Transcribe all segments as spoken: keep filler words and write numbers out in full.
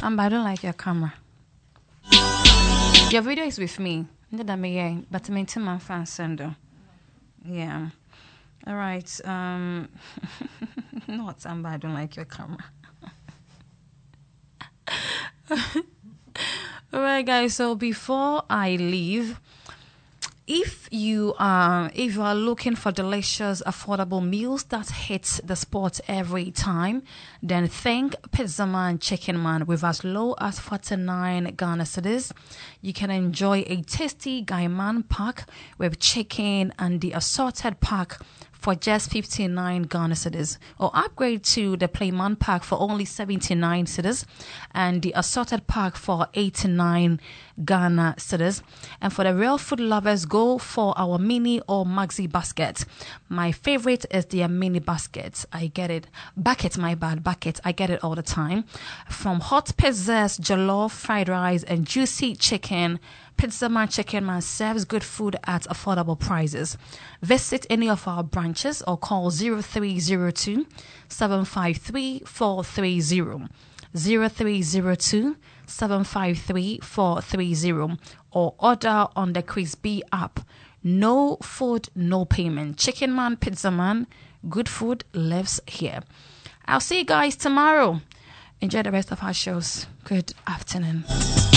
Um, but I don't like your camera. Your video is with me. But I mean, to my fan sender. Yeah. All right. Um, not Samba. I don't like your camera. All right, guys. So before I leave, if you are if you are looking for delicious, affordable meals that hit the spot every time, then think Pizza Man Chicken Man. With as low as forty-nine Ghana cedis, you can enjoy a tasty Gaiman pack with chicken and the assorted pack for just fifty-nine Ghana cedis, or upgrade to the Playman pack for only seventy-nine cedis and the assorted pack for eighty-nine Ghana cedis. And for the real food lovers, go for our mini or maxi basket. My favorite is the mini basket. I get it. Bucket, my bad. Bucket. I get it all the time. From hot pizzas, jollof, fried rice, and juicy chicken, Pizza Man Chicken Man serves good food at affordable prices. Visit any of our branches or call zero three zero two, seven five three, four three zero. zero three zero two, seven five three, four three zero or order on the Crispy app. No food, no payment. Chicken Man, Pizza Man, good food lives here. I'll see you guys tomorrow. Enjoy the rest of our shows. Good afternoon.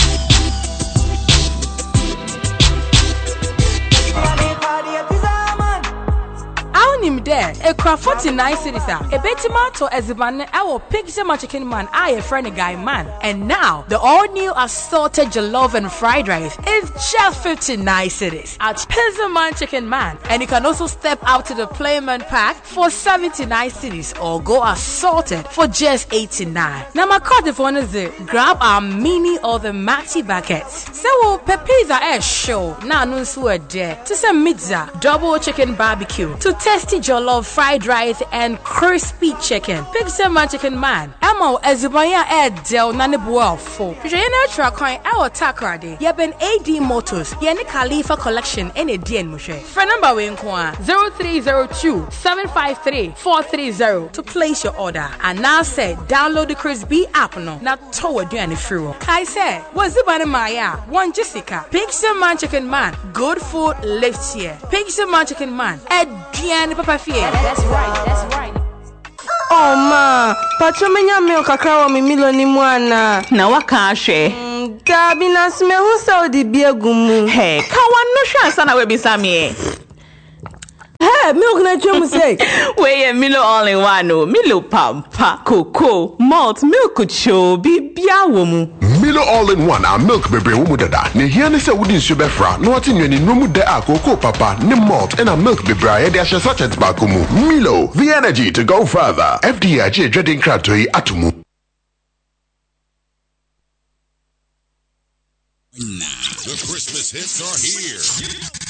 Him there, a craft forty-nine cities. A betima to Eziban, our Pizza Man Chicken Man, I a friend guy man. And now, the all new assorted jollof and fried rice is just fifty-nine cities at Pizza Man Chicken Man. And you can also step out to the Playman pack for seventy-nine cities or go assorted for just eighty-nine. Now, my card if one is it, grab our mini or the maxi buckets. So, pizza air show. Now, no swear there. To some pizza, double chicken barbecue, to tasty jollof, fried rice, and crispy chicken. Pizza Man Chicken Man. Emo Ezubanya Air Del Nanibuel Fo. Jayana Tracoin, our Takrade. Yeben A D Motors. Yeni Khalifa Collection, any D N Mushe. For number Winkwa zero three zero two, seven five three, four three zero to place your order. And now say, download the Crispy app no. Not toward you any free. Kai say, what's the banner Maya? One Jessica. Pizza Man Chicken Man. Good food lives here. Pizza Man Chicken Man. Ed Diane Papa Fie. That's right, that's right. Oh ma, pachomenya milk kakra mi milo ni mwana. Na waka ahwe. Mm, Gabi na sme hu saudi biegumu. Hey, ka wano hwa sana we bisame. Hey, milk na chemu say. We ye Milo all in one no. Milo pampa, cocoa, malt, milk cho, bibia womu. Milo all in one a milk bebe womu dada. Ne hia ne se wudi nsu befra. No ati nwani nomu de a cocoa papa, ne malt and a milk bebe a yede ahye sachet bakomu. Milo, the energy to go further. F D A je dreading kratoi atumu. The Christmas hits are here.